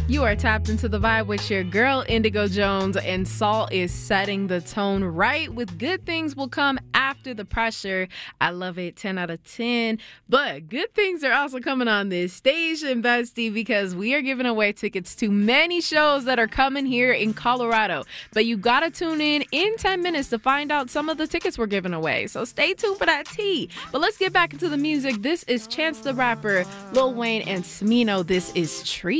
You are tapped into the vibe with your girl Indigo Jones, and Saul is setting the tone right with good things will come after the pressure. I love it, 10 out of 10. But good things are also coming on this station, bestie, because we are giving away tickets to many shows that are coming here in Colorado. But you got to tune in 10 minutes to find out some of the tickets we're giving away. So stay tuned for that tea. But let's get back into the music. This is Chance the Rapper, Lil Wayne, and Smino. This is Tree.